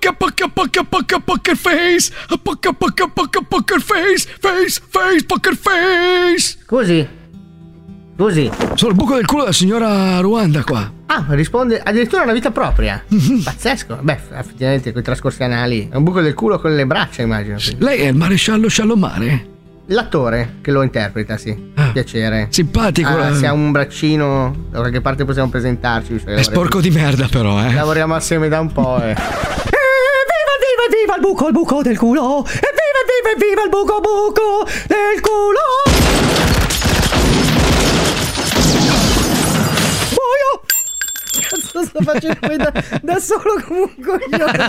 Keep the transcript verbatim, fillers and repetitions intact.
poker poker poker poker poker face, a poker poker poker poker face, face face poker face. Scusi. Scusi. Sono il buco del culo della signora Ruanda qua. Ah, risponde addirittura una vita propria. Mm-hmm. Pazzesco. Beh, effettivamente con i trascorsi anali è un buco del culo con le braccia, immagino. Lei è il maresciallo Sciallomare? L'attore che lo interpreta, sì. Ah, piacere. Simpatico. Ah, eh. se ha un braccino, da qualche parte possiamo presentarci. È sporco di merda, però, eh. Lavoriamo assieme da un po', eh. Viva, viva, viva il buco, il buco del culo! E viva, viva, viva il buco, buco del culo! Cazzo sto facendo da, da solo come un coglione.